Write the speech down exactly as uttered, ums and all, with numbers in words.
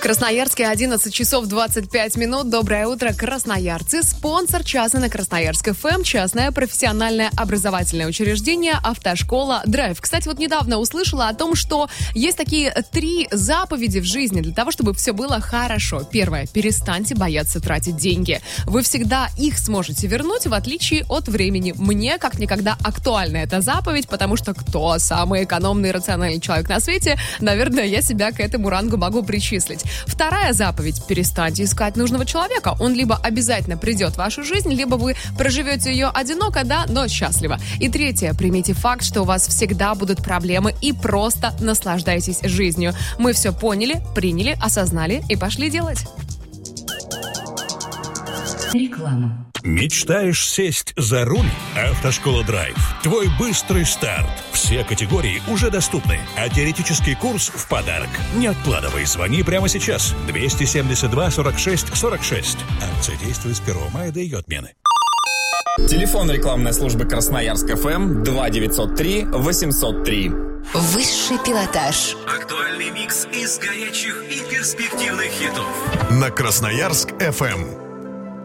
Красноярске одиннадцать часов двадцать пять минут. Доброе утро, красноярцы. Спонсор часа на Красноярск эф эм, частное профессиональное образовательное учреждение «Автошкола Драйв». Кстати, вот недавно услышала о том, что есть такие три заповеди в жизни для того, чтобы все было хорошо. Первое. Перестаньте бояться тратить деньги. Вы всегда их сможете вернуть, в отличие от времени. Мне как никогда актуальна эта заповедь, потому что кто самый экономный и рациональный человек на свете, наверное, я себя к этому рангу могу причислить. Вторая заповедь. Перестаньте искать нужного человека. Он либо обязательно придет в вашу жизнь, либо вы проживете ее одиноко, да, но счастливо. И третье. Примите факт, что у вас всегда будут проблемы, и просто наслаждайтесь жизнью. Мы все поняли, приняли, осознали и пошли делать. Реклама. Мечтаешь сесть за руль? Автошкола Драйв. Твой быстрый старт. Все категории уже доступны, а теоретический курс в подарок. Не откладывай, звони прямо сейчас. двести семьдесят два сорок шесть сорок шесть. Акция действует с первого мая до ее отмены. Телефон рекламной службы Красноярск эф эм два девятьсот три восемьсот три. Высший пилотаж. Актуальный микс из горячих и перспективных хитов. На Красноярск эф эм.